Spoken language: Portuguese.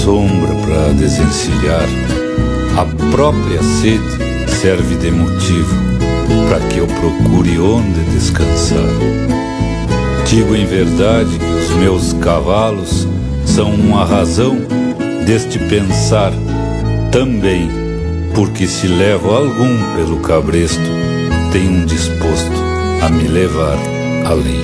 sombra para desencilhar, a própria sede serve de motivo para que eu procure onde descansar. Digo em verdade que os meus cavalos são uma razão deste pensar, também porque se levo algum pelo cabresto, tem um disposto a me levar além.